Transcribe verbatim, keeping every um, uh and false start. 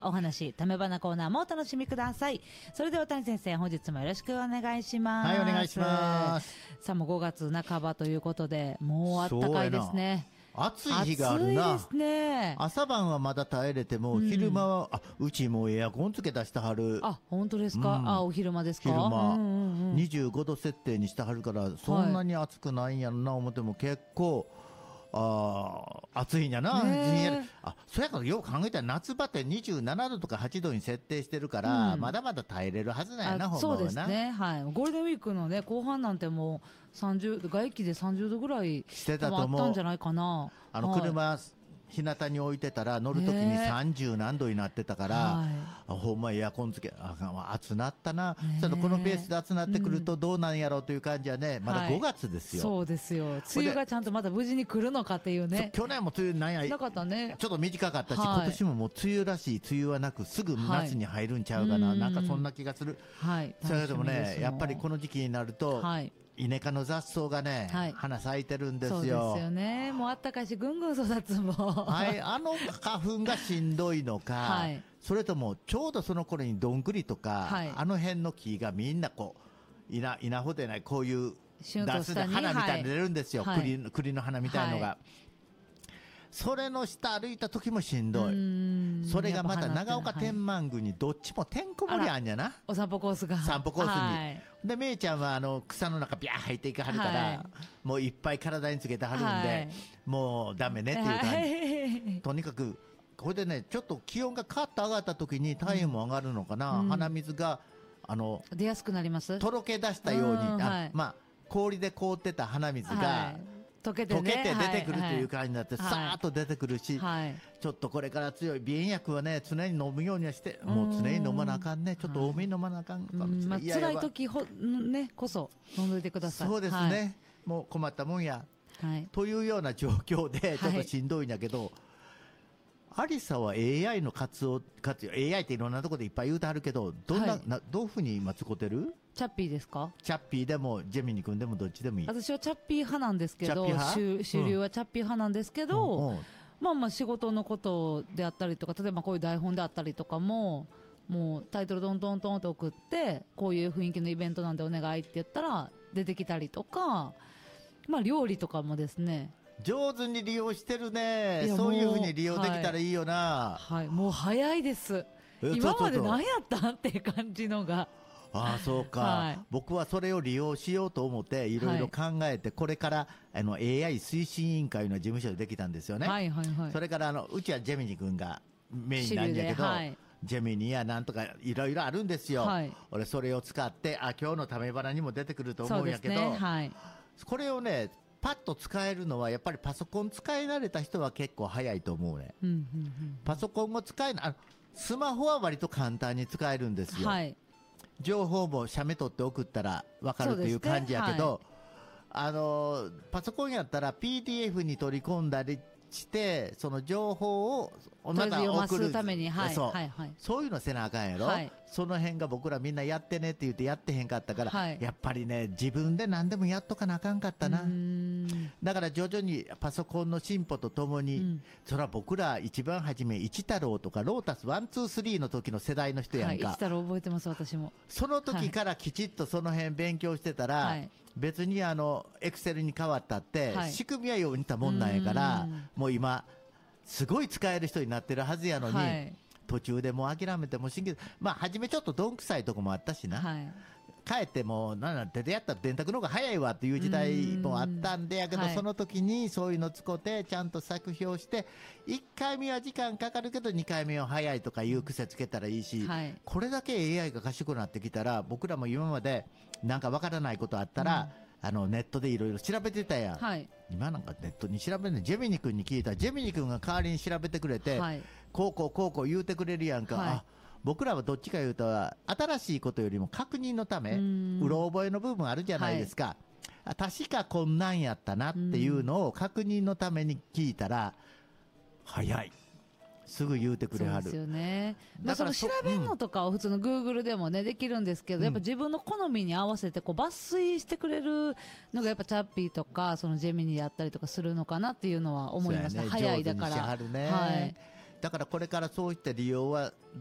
お話、ためばなコーナーもお楽しみください。それでは谷先生、本日もよろしくお願いします。 はい、お願いします。 さあ、もうごがつなかばということで、もうあったかいですね。 暑い日があるな。 暑いですね。 朝晩はまだ耐えれても、うん、昼間は、あ、うちもうエアコンつけ出してはる。 あ、本当ですか、うん、あ、お昼間ですか。 昼間、 うんうんうん、 にじゅうごど設定にしてはるから、そんなに暑くないんやろな、思っても結構、あ暑いんやな、ね、あそやからよう考えたら夏場ってにじゅうななどとかはちどに設定してるから、うん、まだまだ耐えれるはずなんやな、ほんまはな。 そうですね、はい、ゴールデンウィークの、ね、後半なんてもうさんじゅう外気でさんじゅうどぐらいしてたと思う。 あったんじゃないかな。 あの車、はい、日向に置いてたら乗るときにさんじゅうなんどになってたから、はい、あほんまエアコンつけあ暑なったな、ちょっとこのペースで暑なってくるとどうなんやろうという感じはね、うん、まだごがつですよ、 はい、そうですよ。梅雨がちゃんとまた無事に来るのかっていうね。 去年も梅雨なんやなかったね、 ちょっと短かったし、はい、今年ももう梅雨らしい梅雨はなくすぐ夏に入るんちゃうかな、はい、なんかそんな気がする、はい、それでもねやっぱりこの時期になると、はい、イネ科の雑草がね、はい、花咲いてるんですよ。そうですよね。もうあったかいしぐんぐん育つもはい、あの花粉がしんどいのか、はい、それともちょうどその頃にどんぐりとか、はい、あの辺の木がみんなこう稲稲穂でないこういう出す花みたいに出るんですよ、はい、栗, 栗の花みたいのが、はい、それの下歩いた時もしんどい。それがまた長岡天満宮にどっちもてんこ盛りあんやな、はい、 お散歩コースが散歩コースに、はい、でめいちゃんはあの草の中ビャー入っていかはるから、はい、もういっぱい体につけてはるんで、はい、もうダメねっていう感じ、はい、とにかくこれでねちょっと気温がカッと上がった時に体温も上がるのかな、うん、鼻水があの出やすくなります。 とろけ出したように、あ、はい、まあ氷で凍ってた鼻水が、はい、溶けて、ね、溶けて出てくるという感じになって、はい、さーっと出てくるし、はい、ちょっとこれから強い鼻炎薬はね常に飲むようにはして、もう常に飲まなあかんね、ちょっと多めに飲まなあかんかもしれない、 まあ、辛い時ほ、ね、こそ飲んでおいてください。 そうですね、はい、もう困ったもんや、はい、というような状況でちょっとしんどいんだけど、はい、アリサは エーアイ の活用活用 エーアイ っていろんなところでいっぱい言うてあるけど、どんな、はい、などういうふうに今使ってる？ チャッピーですか？ チャッピーでもジェミニ君でもどっちでもいい。 私はチャッピー派なんですけど、主, 主流はチャッピー派なんですけど、うんうん、まあまあ仕事のことであったりとか、例えばこういう台本であったりとかも、もうタイトルドントントンと送って、こういう雰囲気のイベントなんでお願いって言ったら出てきたりとか、まあ料理とかもですね、 上手に利用してるね。そういうふうに利用できたらいいよな。 はい、はい、もう早いです。今まで何やったんっていう感じのが。 ああそうか、はい、僕はそれを利用しようと思っていろいろ考えて、はい、これからあの エーアイ 推進委員会の事務所でできたんですよね、はいはいはい、それからあのうちはジェミニ君がメインなんだけど、はい、ジェミニやなんとかいろいろあるんですよ、はい、俺それを使ってあ今日のためばなにも出てくると思うんやけど、ねはい、これをねパッと使えるのはやっぱりパソコン使い慣れた人は結構早いと思うね、うんうんうん、パソコンを使えない、あのスマホは割と簡単に使えるんですよ、はい、情報も写メ撮って送ったら分かるっていう感じやけど、ねはい、あのパソコンやったら ピーディーエフ に取り込んだりしてその情報をまた送るために、はい、そう、はいはい、そういうのせなあかんやろ、はい、その辺が僕らみんなやってねって言ってやってへんかったから、はい、やっぱりね自分で何でもやっとかなあかんかったな。だから徐々にパソコンの進歩とともに、うん、それは僕ら一番初め一太郎とかロータスワンツースリーの時の世代の人やんか、 はい、一太郎覚えてます私も。 その時からきちっとその辺勉強してたら、はい、別にあのエクセルに変わったって、はい、仕組みはよう似たもんなんやから、もう今すごい使える人になってるはずやのに、はい、途中でもう諦めてもしんけど、まあ初めちょっとどんくさいとこもあったしな、はい、帰ってもなんなん手でやったら電卓の方が早いわっていう時代もあったんでやけど、その時にそういうの使ってちゃんと作評していっかいめは時間かかるけどにかいめは早いとかいう癖つけたらいいし、はい、これだけ エーアイ が賢くなってきたら僕らも今までなんかわからないことあったら、うん、あのネットでいろいろ調べてたやん、はい、今なんかネットに調べるのジェミニ君に聞いたらジェミニ君が代わりに調べてくれて、はい、こうこうこうこう言うてくれるやんか、はい、あ僕らはどっちか言うと新しいことよりも確認のためうろ覚えの部分あるじゃないですか、はい、確かこんなんやったなっていうのを確認のために聞いたら早いすぐ言うてくれはる。 そうですよね。まあ、その調べるのとかを普通のグーグルでもねできるんですけど、うん、やっぱ自分の好みに合わせてこう抜粋してくれるのがやっぱチャッピーとかそのジェミニであったりとかするのかなっていうのは思いました、ね、早いだから、 上手にしはるね、 はい、 だからこれからそういった利用は